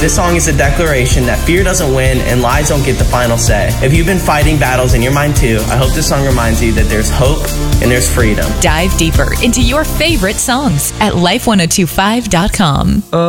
This song is a declaration that fear doesn't win and lies don't get the final say. If you've been fighting battles in your mind too, I hope this song reminds you that there's hope and there's freedom. Dive deeper into your favorite songs at life1025.com.